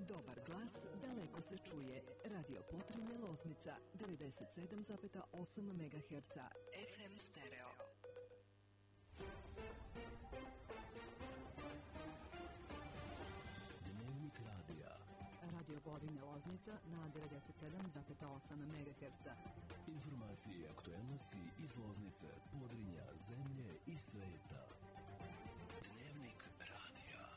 Dobar glas daleko se čuje. Radio Potrinje Loznica 97,8 MHz FM stereo. Dnevnik radija. Radio Podrinje Loznica na 97,8 MHz. Informacije i aktuelnosti iz Loznice, Podrinja, zemlje i sveta. Dnevnik radija.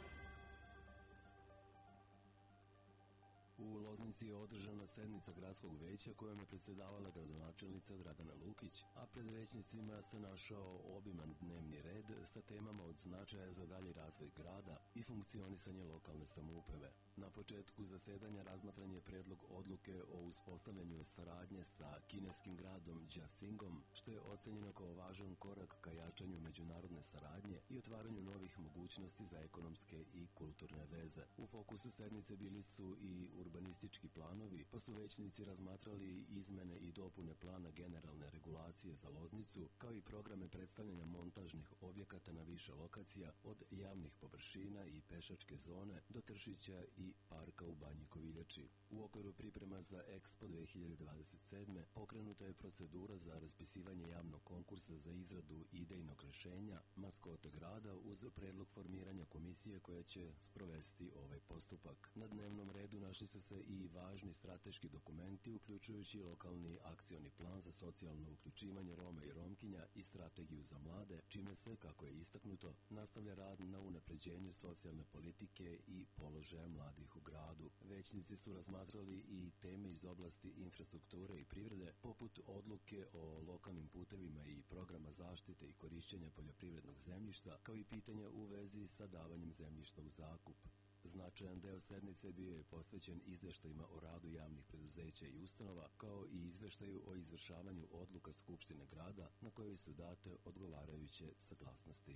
U Loznici je održana sednica gradskog veća kojom je predsjedavala gradonačelnica Dragana Lukić, a pred većnicima se našao obiman dnevni red sa temama od značaja za dalji razvoj grada i funkcionisanje lokalne samouprave. Na početku zasedanja razmatran je predlog odluke o uspostavljanju saradnje sa kineskim gradom Jiaxingom, što je ocenjeno kao važan korak ka jačanju međunarodne saradnje i otvaranju novih mogućnosti za ekonomske i kulturne veze. U fokusu sednice bili su i urbanistički planovi, pa su većnici razmatrali izmene i dopune plana generalne regulacije za Loznicu, kao i programe predstavljanja montažnih objekata na više lokacija, od javnih površina i pešačke zone do Tršića i parka u Banji Koviljači. U okviru priprema za Expo 2027. pokrenuta je procedura za raspisivanje javnog konkursa za izradu idejnog rešenja maskote grada uz predlog formiranja komisije koja će sprovesti ovaj postupak. Na dnevnom redu našli su se i važni strateški dokumenti, uključujući lokalni akcioni plan za socijalno uključivanje Roma i Romkinja i strategiju za mlade, čime se, kako je istaknuto, nastavlja rad na unapređenju socijalne politike i položaja mladih u gradu. Većnici su razmatrali i teme iz oblasti infrastrukture i privrede, poput odluke o lokalnim putevima i programa zaštite i korišćenja poljoprivrednog zemljišta, kao i pitanja u vezi sa davanjem zemljišta u zakup. Značajan deo sednice bio je posvećen izveštajima o radu javnih preduzeća i ustanova, kao i izveštaju o izvršavanju odluka Skupštine grada, na kojoj su date odgovarajuće saglasnosti.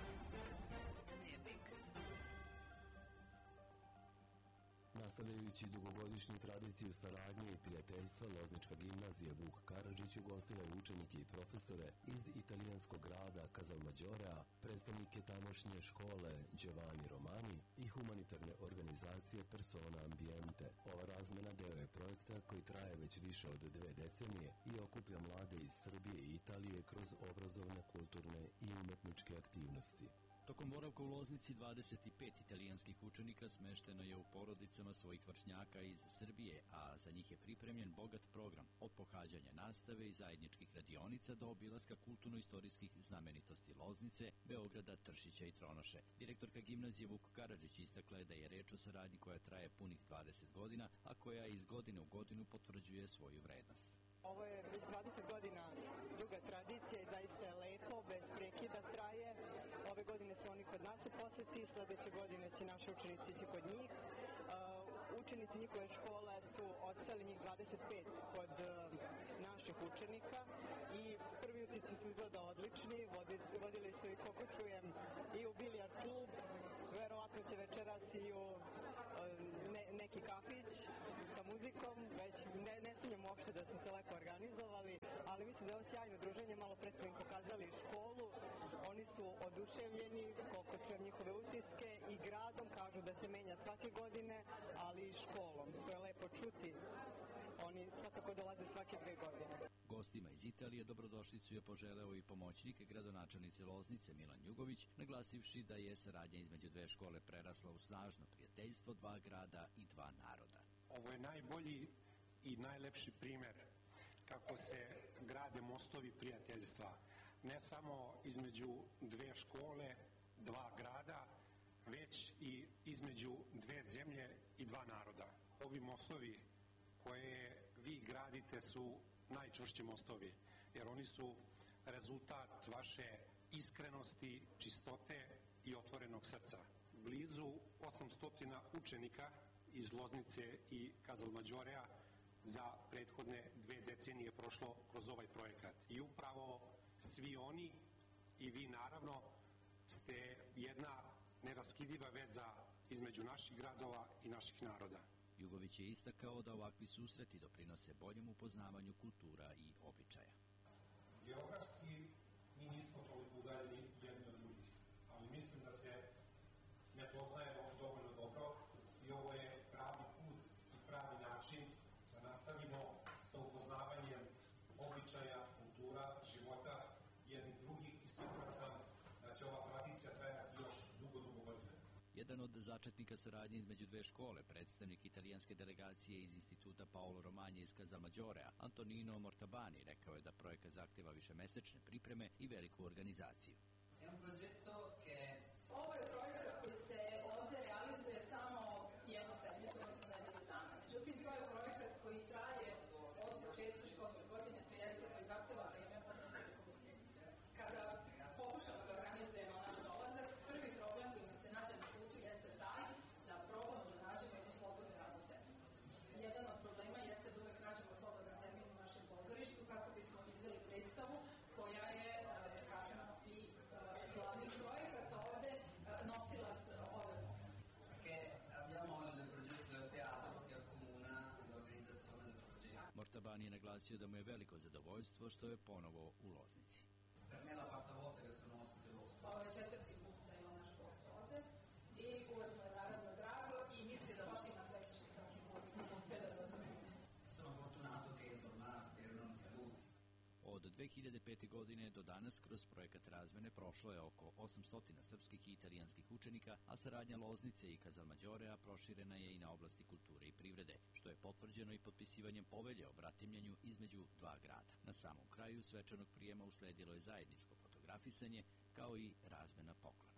Nastavljajući dugogodišnju tradiciju saradnje i prijateljstva, Loznička gimnazija Vuk Karadžić ugostila učenike i profesore iz italijanskog grada Casalmaggiore, predstavnike tamošnje škole Giovanni Romani i humanitarne organizacije Persona Ambiente. Ova razmena deo je projekta koji traje već više od 2 decenije i okuplja mlade iz Srbije i Italije kroz obrazovne, kulturne i umetničke aktivnosti. Tokom boravka u Loznici 25 italijanskih učenika smešteno je u porodicama svojih vršnjaka iz Srbije, a za njih je pripremljen bogat program od pohađanja nastave i zajedničkih radionica do obilaska kulturno-istorijskih znamenitosti Loznice, Beograda, Tršića i Tronoše. Direktorka gimnazije Vuk Karadžić istakla je da je reč o saradnji koja traje punih 20 godina, a koja iz godine u godinu potvrđuje svoju vrednost. Ovo je već 20 godina duga tradicija i zaista je lepo, bez prekida traje. Ove godine su oni kod nas u poseti, sledeće godine će naši učenici ići kod njih. Učenici njihove škole su odseli njih 25 kod naših učenika i prvi utisci su izgleda odlični, vodili su i koliko čujem i u bilijard klub, verovatno će večeras i u neki kafić sa muzikom, već ne sumnjam uopšte da su se lepo organizovali, ali mislim da je ovo sjajno druženje, malo pre smo im pokazali školu, oni su oduševljeni, koliko čujem njihove utiske i gradom, kažu da se menja svake godine, ali i školom, to je lepo čuti, oni svakako dolaze svake 2 godine. Gostima iz Italije dobrodošlicu je poželeo i pomoćnik gradonačelnice Loznice Milan Jugović, naglasivši da je saradnja između 2 škole prerasla u snažno prijateljstvo 2 grada i 2 naroda. Ovo je najbolji i najlepši primer kako se grade mostovi prijateljstva, ne samo između 2 škole, 2 grada, već i između 2 zemlje i 2 naroda. Ovi mostovi koje vi gradite su najčvršći mostovi, jer oni su rezultat vaše iskrenosti, čistote i otvorenog srca. Blizu 800 učenika iz Loznice i Casalmaggiorea za prethodne 2 decenije prošlo kroz ovaj projekat. I upravo svi oni i vi naravno ste jedna neraskidiva veza između naših gradova i naših naroda. Jugović je istakao da ovakvi susreti doprinose boljem upoznavanju kultura i običaja. Geografski mi nismo toliko udaljeni jedni od drugih, ali mislim da se ne poznajemo dovoljno dobro i ovo je siguran sam da će ova tradicija trajati još dugo godina. Jedan od začetnika saradnje između dve škole, predstavnik italijanske delegacije iz instituta Paolo Romagna iz Casalmaggiore, Antonino Mortabani, rekao je da projekat zahteva višemesečne pripreme i veliku organizaciju. Ovo je projekat koji se ovdje realizuje samo jednu sedmicu, odnosno nedelju dana. Međutim, to je projekat koji traje od početka školske godine, to jeste koji zahteva vreme od nekoliko mjeseci. Kada pokušamo da organizujemo naš dolazak, prvi problem koji nam se nađe na putu jeste taj da probamo da nađemo jednu slobodnu radnu sedmicu. Jedan od problema jeste da uvek nađemo slobodan termin u našem pozorištu kako bismo izveli predstavu koja je, da kažem, i glavni projekat ovde nosilac ove posade. Mortabani je naglasio da mu je veliko zadovoljstvo što je ponovo u Loznici. Ovo je četvrti put da ima naš gost ovde i uvek mu je naravno drago i misli da baš ima sreće što svaki put uspe da dođe ovde. Od 2005. godine do danas kroz projekat razmene prošlo je oko 800 srpskih i italijanskih učenika, a saradnja Loznice i Casalmaggiorea proširena je i na oblasti kulture i privrede, što je potvrđeno i potpisivanjem povelje o bratimljenju između dva grada. Na samom kraju svečanog prijema usledilo je zajedničko fotografisanje kao i razmena poklona.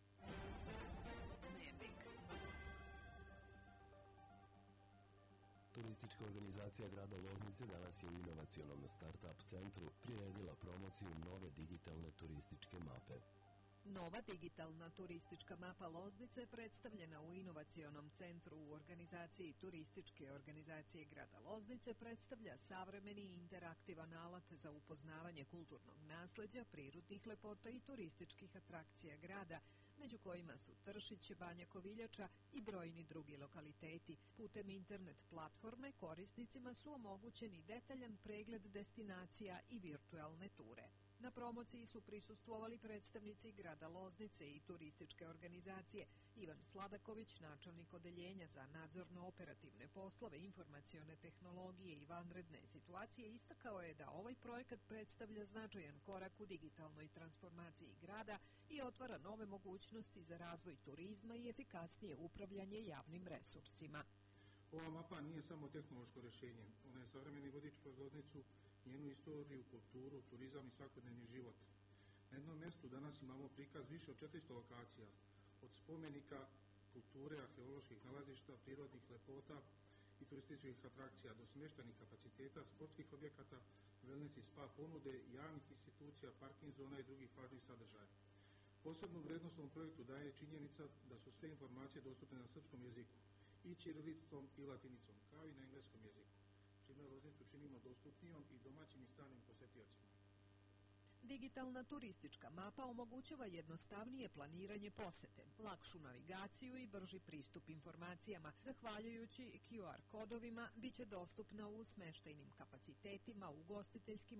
Turistička organizacija grada Loznice danas je u inovacionom start-up centru priredila promociju nove digitalne turističke mape. Nova digitalna turistička mapa Loznice predstavljena u inovacionom centru u organizaciji Turističke organizacije grada Loznice predstavlja savremeni i interaktivan alat za upoznavanje kulturnog nasleđa, prirodnih lepota i turističkih atrakcija grada, među kojima su Tršić, Banja Koviljača i brojni drugi lokaliteti. Putem internet platforme korisnicima su omogućeni detaljan pregled destinacija i virtualne ture. Na promociji su prisustvovali predstavnici grada Loznice i turističke organizacije. Ivan Sladaković, načelnik odeljenja za nadzorno-operativne poslove, informacione tehnologije i vanredne situacije, istakao je da ovaj projekat predstavlja značajan korak u digitalnoj transformaciji grada i otvara nove mogućnosti za razvoj turizma i efikasnije upravljanje javnim resursima. Ova mapa nije samo tehnološko rješenje, ona je savremeni vodič kroz Loznicu, njenu istoriju, kulturu, turizam i svakodnevni život. Na jednom mjestu danas imamo prikaz više od 400 lokacija, od spomenika, kulture, arheoloških nalazišta, prirodnih lepota i turističkih atrakcija do smještajnih kapaciteta, sportskih objekata, wellness i spa ponude, javnih institucija, parking zona i drugih važnih sadržaja. Posebnu vrijednost ovom projektu daje činjenica da su sve informacije dostupne na srpskom jeziku, i ćirilicom i latinicom, kao i na engleskom jeziku, čime Loznicu činimo dostupnijom i domaćim i stranim posjetiocima. Digitalna turistička mapa omogućava jednostavnije planiranje posete, lakšu navigaciju i brži pristup informacijama. Zahvaljujući QR kodovima, biće dostupna u smještajnim kapacitetima, ugostiteljskim